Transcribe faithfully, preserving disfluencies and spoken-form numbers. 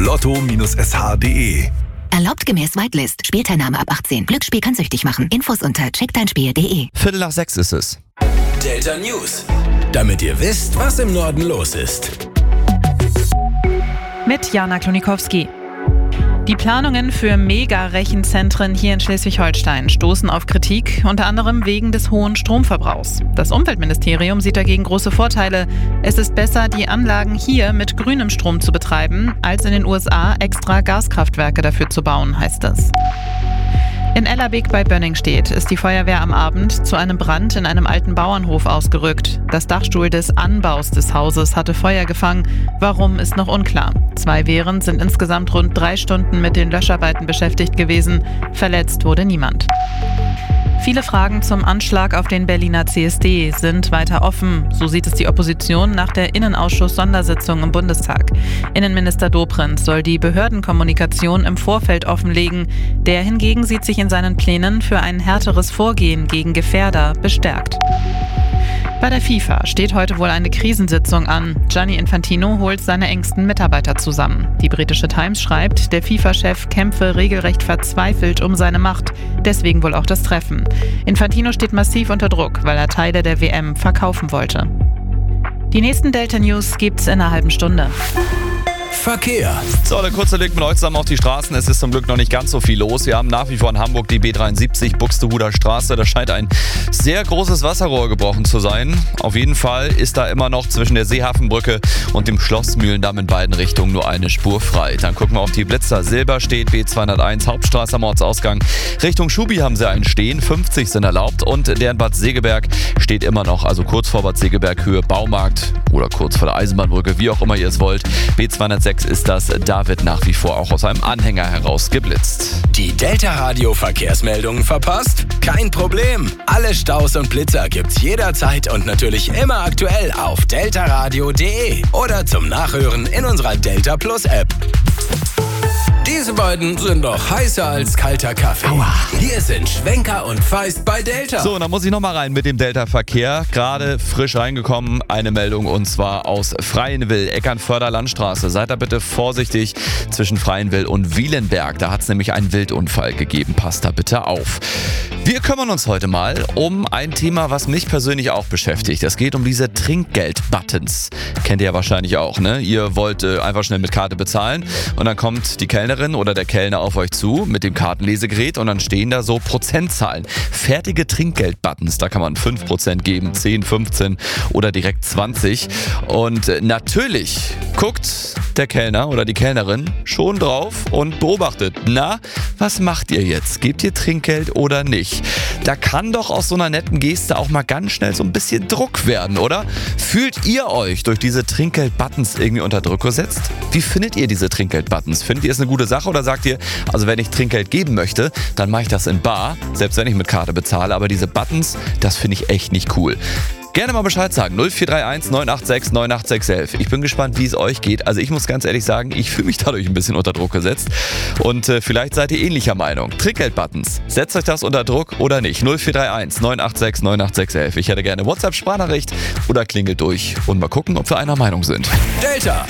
lotto Bindestrich s h punkt d e. Erlaubt gemäß Whitelist. Spielteilnahme ab achtzehn. Glücksspiel kann süchtig machen. Infos unter check dein spiel punkt d e. Viertel nach sechs ist es. Delta News. Damit ihr wisst, was im Norden los ist. Mit Jana Klonikowski. Die Planungen für Mega-Rechenzentren hier in Schleswig-Holstein stoßen auf Kritik, unter anderem wegen des hohen Stromverbrauchs. Das Umweltministerium sieht dagegen große Vorteile. Es ist besser, die Anlagen hier mit grünem Strom zu betreiben, als in den U S A extra Gaskraftwerke dafür zu bauen, heißt es. In Ellerbeek bei Bönningstedt ist die Feuerwehr am Abend zu einem Brand in einem alten Bauernhof ausgerückt. Das Dachstuhl des Anbaus des Hauses hatte Feuer gefangen. Warum, ist noch unklar. Zwei Wehren sind insgesamt rund drei Stunden mit den Löscharbeiten beschäftigt gewesen. Verletzt wurde niemand. Viele Fragen zum Anschlag auf den Berliner C S D sind weiter offen. So sieht es die Opposition nach der Innenausschuss-Sondersitzung im Bundestag. Innenminister Dobrindt soll die Behördenkommunikation im Vorfeld offenlegen. Der hingegen sieht sich in seinen Plänen für ein härteres Vorgehen gegen Gefährder bestärkt. Bei der FIFA steht heute wohl eine Krisensitzung an. Gianni Infantino holt seine engsten Mitarbeiter zusammen. Die britische Times schreibt, der FIFA-Chef kämpfe regelrecht verzweifelt um seine Macht. Deswegen wohl auch das Treffen. Infantino steht massiv unter Druck, weil er Teile der W M verkaufen wollte. Die nächsten Delta News gibt's in einer halben Stunde. Verkehr. So, der kurze Blick mit euch zusammen auf die Straßen. Es ist zum Glück noch nicht ganz so viel los. Wir haben nach wie vor in Hamburg die B dreiundsiebzig, Buxtehuder Straße. Da scheint ein sehr großes Wasserrohr gebrochen zu sein. Auf jeden Fall ist da immer noch zwischen der Seehafenbrücke und dem Schlossmühlendamm in beiden Richtungen nur eine Spur frei. Dann gucken wir auf die Blitzer. Silber steht B zweihunderteins, Hauptstraße am Ortsausgang. Richtung Schubi haben sie einen stehen, fünfzig sind erlaubt. Und der in Bad Segeberg steht immer noch, also kurz vor Bad Segeberg, Höhe Baumarkt oder kurz vor der Eisenbahnbrücke, wie auch immer ihr es wollt. B zweihundertsechs ist das, da wird nach wie vor auch aus einem Anhänger heraus geblitzt. Die Delta Radio Verkehrsmeldungen verpasst? Kein Problem. Alle Staus und Blitzer gibt's jederzeit und natürlich immer aktuell auf deltaradio punkt de oder zum Nachhören in unserer Delta Plus App. Diese beiden sind doch heißer als kalter Kaffee. Aua. Hier sind Schwenker und Feist bei Delta. So, dann muss ich nochmal rein mit dem Delta-Verkehr. Gerade frisch reingekommen, eine Meldung und zwar aus Freienwil, Eckernförder Landstraße. Seid da bitte vorsichtig zwischen Freienwil und Wielenberg. Da hat es nämlich einen Wildunfall gegeben. Passt da bitte auf. Wir kümmern uns heute mal um ein Thema, was mich persönlich auch beschäftigt. Es geht um diese Trinkgeld-Buttons. Kennt ihr ja wahrscheinlich auch, ne? Ihr wollt äh, einfach schnell mit Karte bezahlen und dann kommt die Kellnerin oder der Kellner auf euch zu mit dem Kartenlesegerät und dann stehen da so Prozentzahlen. Fertige Trinkgeld-Buttons, da kann man fünf Prozent geben, zehn, fünfzehn oder direkt zwanzig. Und äh, natürlich guckt der Kellner oder die Kellnerin schon drauf und beobachtet, na, was macht ihr jetzt? Gebt ihr Trinkgeld oder nicht? Da kann doch aus so einer netten Geste auch mal ganz schnell so ein bisschen Druck werden, oder? Fühlt ihr euch durch diese Trinkgeld-Buttons irgendwie unter Druck gesetzt? Wie findet ihr diese Trinkgeld-Buttons? Findet ihr es eine gute Sache oder sagt ihr, also wenn ich Trinkgeld geben möchte, dann mache ich das in bar, selbst wenn ich mit Karte bezahle, aber diese Buttons, das finde ich echt nicht cool. Gerne mal Bescheid sagen. null vier drei eins neun acht sechs neun acht sechs eins eins. Ich bin gespannt, wie es euch geht. Also ich muss ganz ehrlich sagen, ich fühle mich dadurch ein bisschen unter Druck gesetzt. Und äh, vielleicht seid ihr ähnlicher Meinung. Trinkgeld-Buttons. Setzt euch das unter Druck oder nicht? null vier drei eins neun acht sechs neun acht sechs eins eins. Ich hätte gerne WhatsApp-Sprachnachricht oder klingelt durch. Und mal gucken, ob wir einer Meinung sind. Delta.